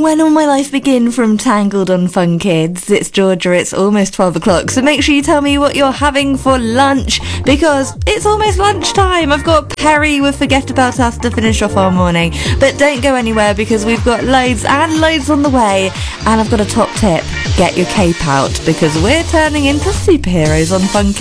When Will My Life Begin from Tangled on Fun Kids. It's Georgia, it's almost 12 o'clock, so make sure you tell me what you're having for lunch, because it's almost lunchtime. I've got Perry with Forget About Us to finish off our morning, but don't go anywhere because we've got loads and loads on the way, and I've got a top tip. Get your cape out, because we're turning into superheroes on Fun Kids.